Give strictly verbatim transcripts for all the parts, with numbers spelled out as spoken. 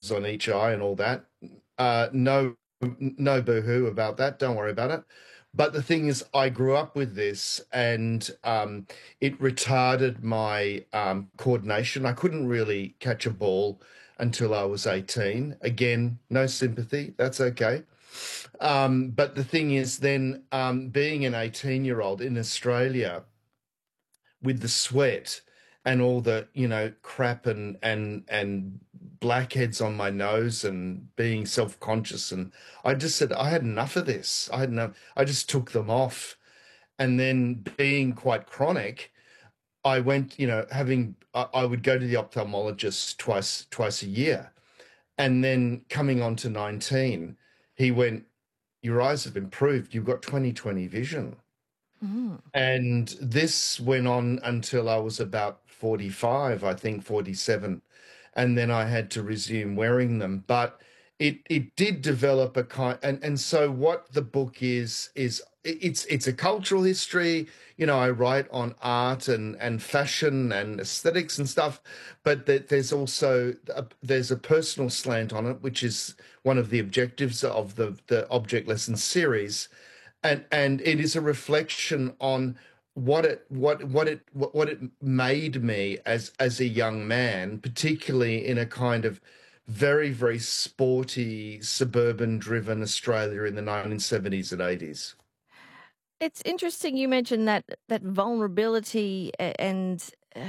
glasses on each eye and all that. Uh, no, no boo-hoo about that. Don't worry about it. But the thing is, I grew up with this, and um, it retarded my um, coordination. I couldn't really catch a ball until I was eighteen. Again, no sympathy. That's okay. Um, but the thing is, then um, being an eighteen-year-old in Australia with the sweat and all the, you know, crap and and and blackheads on my nose and being self-conscious, and I just said I had enough of this. I had enough. I just took them off, and then being quite chronic, I went, you know, having I, I would go to the ophthalmologist twice twice a year, and then coming on to nineteen, he went, "Your eyes have improved. You've got twenty twenty vision." Mm. And this went on until I was about forty-five, I think forty-seven. And then I had to resume wearing them. But it it did develop a kind, and, and so what the book is is it- it's it's a cultural history. You know, I write on art and and fashion and aesthetics and stuff, but that there's also a, there's a personal slant on it, which is one of the objectives of the the Object Lesson series, and and it is a reflection on what it what what it what, what it made me as as a young man, particularly in a kind of very very sporty suburban driven Australia in the nineteen seventies and eighties. It's interesting you mentioned that that vulnerability a- and uh,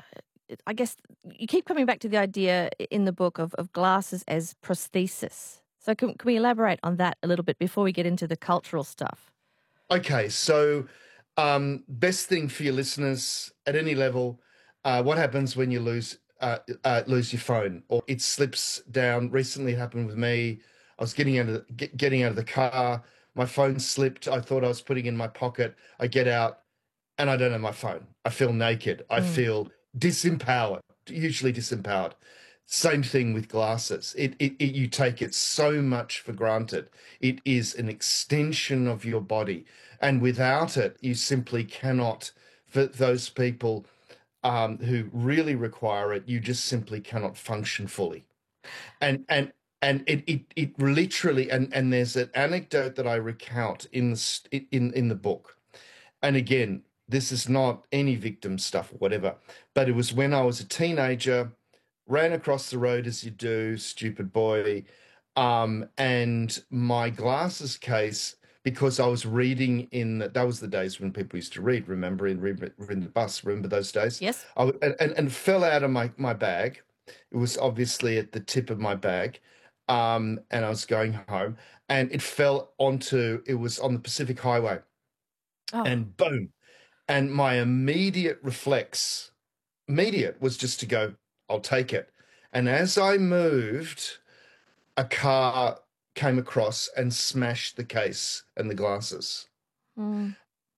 I guess you keep coming back to the idea in the book of, of glasses as prosthesis. So can, can we elaborate on that a little bit before we get into the cultural stuff? Okay, so um, best thing for your listeners at any level, uh, what happens when you lose uh, uh, lose your phone or it slips down? Recently, it happened with me. I was getting out of the, get, getting out of the car. My phone slipped. I thought I was putting it in my pocket. I get out and I don't have my phone. I feel naked. I Mm. feel disempowered, usually disempowered. Same thing with glasses. It, it, it you take it so much for granted. It is an extension of your body, and without it, you simply cannot. For those people um, who really require it, you just simply cannot function fully. And and and it it, it literally and and there's an anecdote that I recount in the st- in in the book, and again, this is not any victim stuff or whatever, but it was when I was a teenager, ran across the road as you do, stupid boy, um, and my glasses case, because I was reading in the, that was the days when people used to read, remember, in, read, in the bus, remember those days? Yes. I, w- and, and, and fell out of my, my bag. It was obviously at the tip of my bag. Um, and I was going home and it fell onto, it was on the Pacific Highway Oh. and boom. And my immediate reflex, immediate, was just to go, I'll take it. And as I moved, a car came across and smashed the case and the glasses. Mm.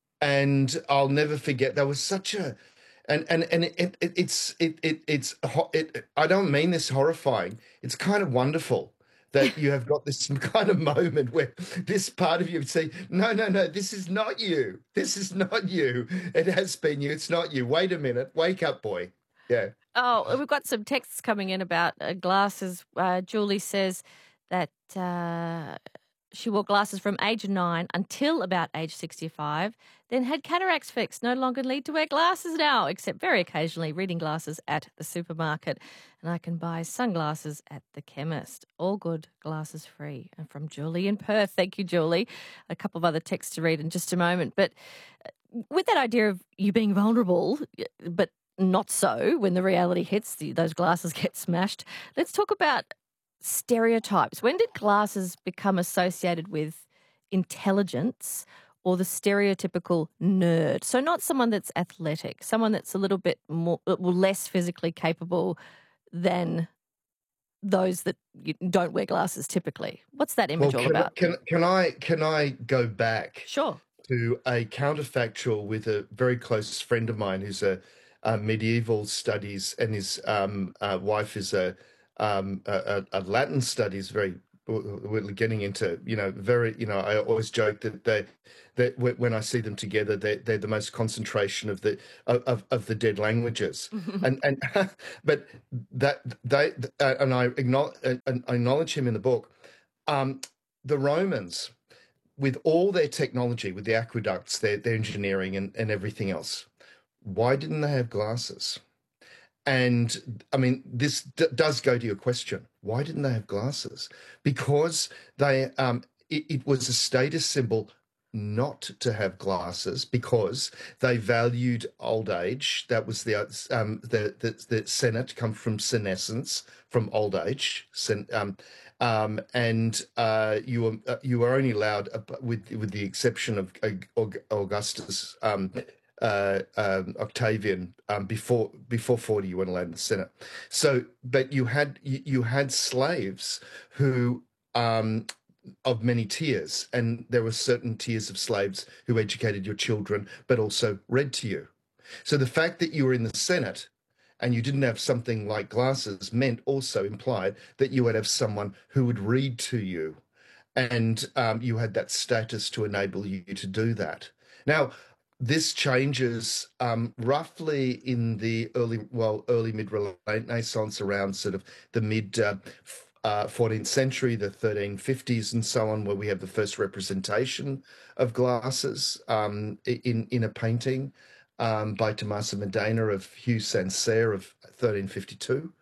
And I'll never forget. There was such a, and and and it, it it's it it it's ho- it. I don't mean this horrifying. It's kind of wonderful that you have got this kind of moment where this part of you would say, no, no, no, this is not you. This is not you. It has been you. It's not you. Wait a minute. Wake up, boy. Yeah. Oh, we've got some texts coming in about uh, glasses. Uh, Julie says that uh, she wore glasses from age nine until about age sixty-five, then had cataracts fixed. No longer need to wear glasses now, except very occasionally reading glasses at the supermarket. And I can buy sunglasses at the chemist. All good, glasses free. And from Julie in Perth. Thank you, Julie. A couple of other texts to read in just a moment. But uh, with that idea of you being vulnerable, but not so when the reality hits, the, those glasses get smashed. Let's talk about stereotypes. When did glasses become associated with intelligence or the stereotypical nerd? So not someone that's athletic, someone that's a little bit more, well, less physically capable than those that you don't wear glasses typically. What's that Well, image all can about? can can I can I go back Sure. to a counterfactual with a very close friend of mine who's a, a medieval studies, and his um, uh, wife is a, um, a a Latin studies, very we're getting into, you know, very, you know, I always joke that they, that when I see them together, they're, they're the most concentration of the of, of the dead languages, and and but that they uh, and I acknowledge, and I acknowledge him in the book. Um, the Romans, with all their technology, with the aqueducts, their their engineering and and everything else, why didn't they have glasses? And I mean, this d- does go to your question. Why didn't they have glasses? Because they, um, it, it was a status symbol not to have glasses because they valued old age. That was the um, the, the the Senate come from senescence, from old age. Sen, um, um, and uh, you were uh, you were only allowed, uh, with with the exception of uh, Augustus. Um, uh, um, Octavian, um, before before forty, you weren't allowed in the Senate. So, but you had you, you had slaves who, um, of many tiers, and there were certain tiers of slaves who educated your children, but also read to you. So the fact that you were in the Senate and you didn't have something like glasses meant also implied that you would have someone who would read to you, and um, you had that status to enable you to do that. Now, this changes um, roughly in the early, well, early mid Renaissance, around sort of the mid uh, uh, fourteenth century, the thirteen fifties, and so on, where we have the first representation of glasses um, in in a painting um, by Tommaso Modena of Hugh Sancerre of thirteen fifty-two.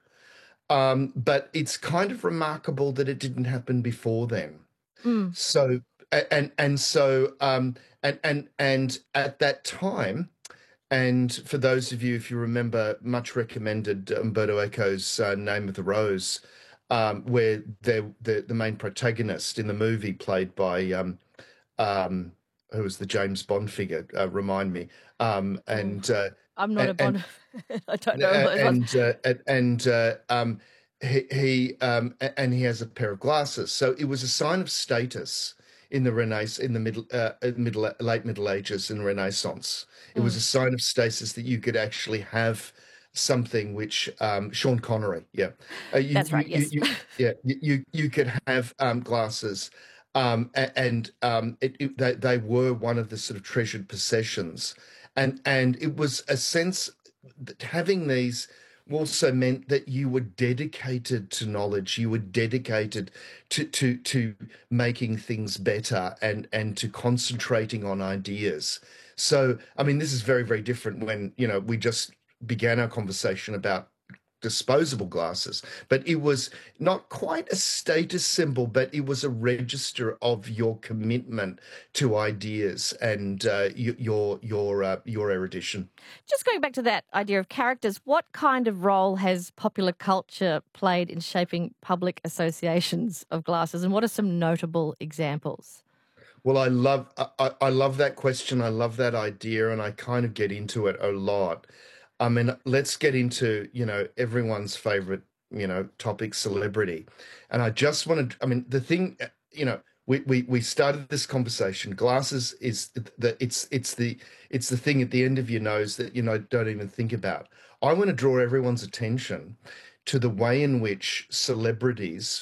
Um, but it's kind of remarkable that it didn't happen before then. Mm. So and and so um, and and and at that time, and for those of you, if you remember, much recommended Umberto Eco's uh, Name of the Rose, um, where the the main protagonist in the movie, played by um, um, who was the James Bond figure? Uh, remind me. Um, and uh, I'm not and, a Bond. And, I don't know. And uh, and, and uh, um, he, he um, and he has a pair of glasses. So it was a sign of status in the Renaissance, in the middle, uh, middle, late Middle Ages and Renaissance. It mm. was a sign of status that you could actually have something which um, Sean Connery, yeah, uh, you, that's right. You, yes, you, yeah, you you could have um, glasses, um, and um, it, it, they they were one of the sort of treasured possessions, and and it was a sense that having these also meant that you were dedicated to knowledge, you were dedicated to to to making things better, and and to concentrating on ideas. So, I mean, this is very, very different when, you know, we just began our conversation about disposable glasses, but it was not quite a status symbol, but it was a register of your commitment to ideas and uh, your your uh, your erudition. Just going back to that idea of characters, what kind of role has popular culture played in shaping public associations of glasses, and what are some notable examples? Well, I love I, I love that question. I love that idea, and I kind of get into it a lot. I mean, let's get into, you know, everyone's favorite, you know, topic, celebrity. And I just wanted, I mean, the thing, you know, we, we, we started this conversation. Glasses is the, it's, it's the, it's the thing at the end of your nose that, you know, don't even think about. I want to draw everyone's attention to the way in which celebrities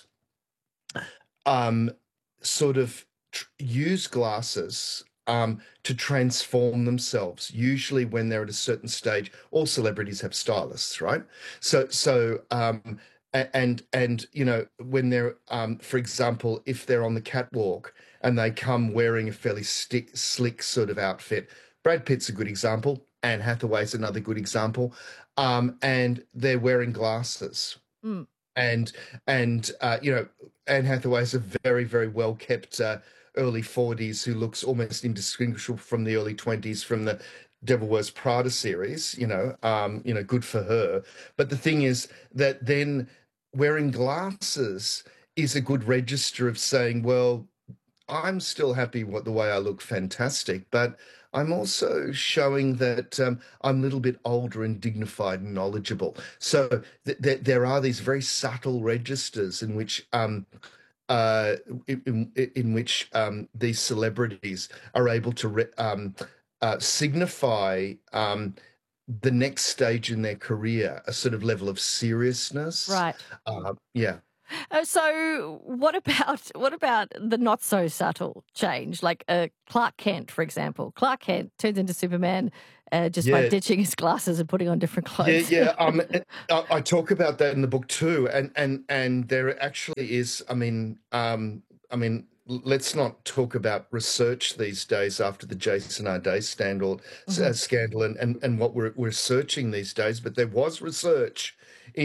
um, sort of tr- use glasses Um, to transform themselves. Usually when they're at a certain stage, all celebrities have stylists, right? So, so, um, and, and, you know, when they're, um, for example, if they're on the catwalk and they come wearing a fairly stick, slick sort of outfit, Brad Pitt's a good example. Anne Hathaway's another good example. Um, and they're wearing glasses. Mm. And, and, uh, you know, Anne Hathaway's a very, very well kept, uh, early forties who looks almost indistinguishable from the early twenties from the Devil Wears Prada series, you know, um, you know, good for her. But the thing is that then wearing glasses is a good register of saying, well, I'm still happy with the way I look, fantastic, but I'm also showing that um, I'm a little bit older and dignified and knowledgeable. So th- th- there are these very subtle registers in which um, Uh, in, in which um, these celebrities are able to re- um, uh, signify um, the next stage in their career, a sort of level of seriousness. Right. Uh, yeah. Uh, so, what about what about the not so subtle change, like uh, Clark Kent, for example? Clark Kent turns into Superman uh, just by Yeah, ditching his glasses and putting on different yeah, clothes. yeah. Um, and I, I talk about that in the book too, and and and there actually is. I mean, um, I mean, l- let's not talk about research these days after the Jason Arday scandal, s- hmm uh, scandal, and, and and what we're we're searching these days. But there was research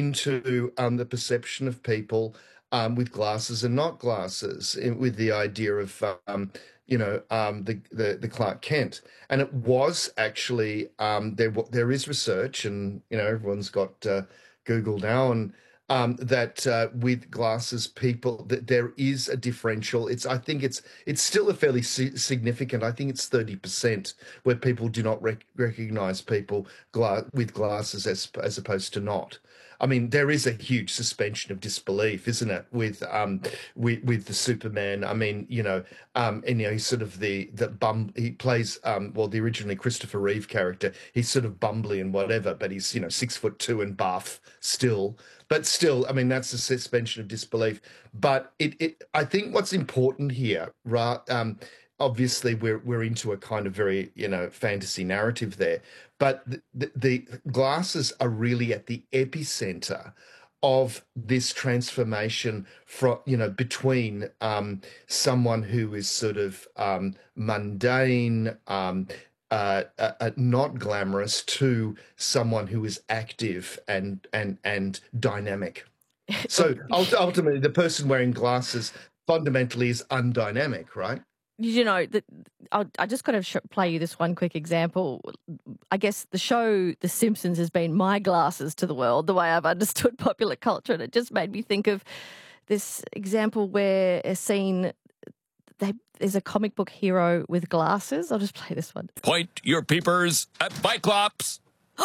into um, the perception of people um, with glasses and not glasses, in, with the idea of um, you know um, the, the the Clark Kent. And it was actually um, there. There is research, and you know everyone's got uh, Google now, and um, that uh, with glasses, people that there is a differential. It's I think it's it's still a fairly si- significant. I think it's thirty percent where people do not rec- recognize people gla- with glasses as as opposed to not. I mean, there is a huge suspension of disbelief, isn't it, with um with with the Superman? I mean, you know, um, and you know, he's sort of the the bum. He plays um, well, the originally Christopher Reeve character. He's sort of bumbly and whatever, but he's you know six foot two and buff still. But still, I mean, that's a suspension of disbelief. But it, it I think what's important here, right? Um, obviously, we're we're into a kind of very you know fantasy narrative there, but the, the, the glasses are really at the epicenter of this transformation from you know between um, someone who is sort of um, mundane, um, uh, uh, uh, not glamorous, to someone who is active and and and dynamic. Look, So ult- ultimately, the person wearing glasses fundamentally is undynamic, right? you know, the, I, I just got to sh- play you this one quick example. I guess the show The Simpsons has been my glasses to the world, the way I've understood popular culture, and it just made me think of this example where a scene they, there's a comic book hero with glasses. I'll just play this one. Point your peepers at Biclops.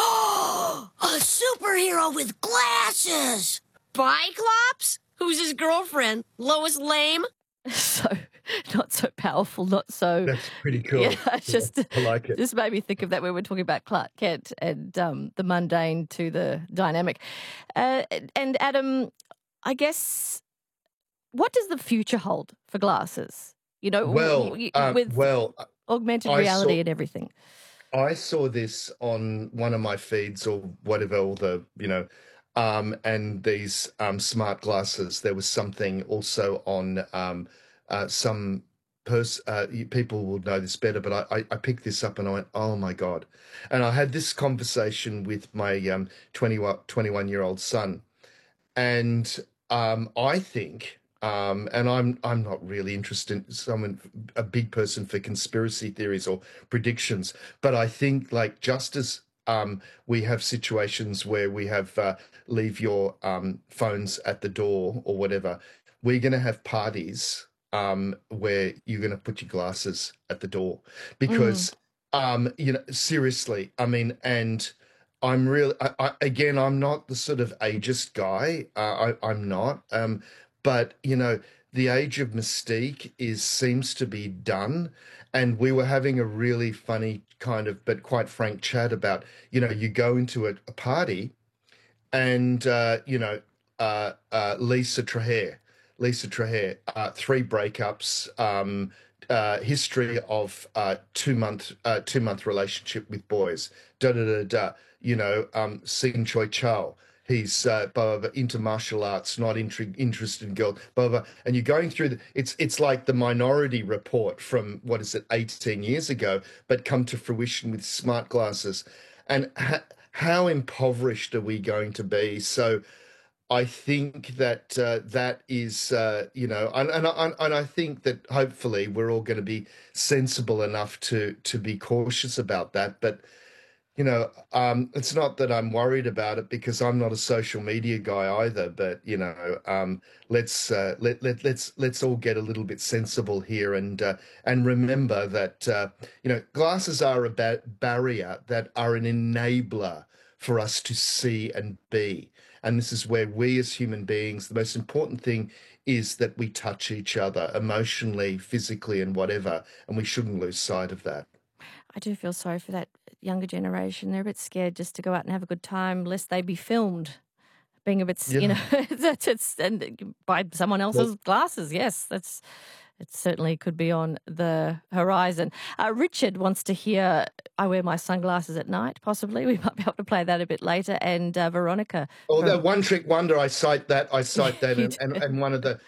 Oh, a superhero with glasses! Biclops? Who's his girlfriend? Lois Lame? So not so powerful, not so. That's pretty cool. Yeah, it's Yeah, just I like it. just made me think of that when we're talking about Clark Kent and um, the mundane to the dynamic. Uh, and Adam, I guess, what does the future hold for glasses? You know, w- Well, w- um, with well, augmented I reality saw and everything. I saw this on one of my feeds or whatever, all the, you know, um, and these um, smart glasses. There was something also on um, uh, some pers uh, you- people will know this better, but I, I, I picked this up and I went, oh my God. And I had this conversation with my um, twenty-one, twenty-one year old son. And um, I think, um, and I'm I'm not really interested in someone a big person for conspiracy theories or predictions, but I think like just as um, we have situations where we have uh, leave your um, phones at the door or whatever, we're going to have parties um, where you're going to put your glasses at the door Mm. because um, you know seriously, I mean, and I'm really, I, I, again, I'm not the sort of ageist guy. Uh, I, I'm not. Um, but you know, the age of mystique is seems to be done, and we were having a really funny kind of, but quite frank chat about, you know, you go into a, a party and uh, you know, uh, uh, Lisa Traher, Lisa Traher, uh, three breakups, um, uh, history of uh, two month uh, two month relationship with boys, da da da da. You know, um, Sing Choi Chow. He's uh, blah, blah, blah, into martial arts, not intri- interested in girls, blah, blah, blah. And you're going through the, it's it's like the Minority Report from what is it, eighteen years ago, but come to fruition with smart glasses. And ha- how impoverished are we going to be? So I think that uh, that is, uh, you know, and, and, and and I think that hopefully we're all going to be sensible enough to to be cautious about that. But you know, um, it's not that I'm worried about it because I'm not a social media guy either. But you know, um, let's uh, let let let's let's all get a little bit sensible here and uh, and remember that uh, you know glasses are a ba- barrier that are an enabler for us to see and be. And this is where we as human beings, the most important thing is that we touch each other emotionally, physically, and whatever, and we shouldn't lose sight of that. I do feel sorry for that younger generation. They're a bit scared just to go out and have a good time, lest they be filmed being a bit, Yeah. you know, that's it's and by someone else's glasses. Yes, that's it. Certainly could be on the horizon. Uh, Richard wants to hear "I Wear My Sunglasses at Night." Possibly, we might be able to play that a bit later. And uh, Veronica, Oh, from- that One Trick Wonder. I cite that. I cite that, You and, and, and one of the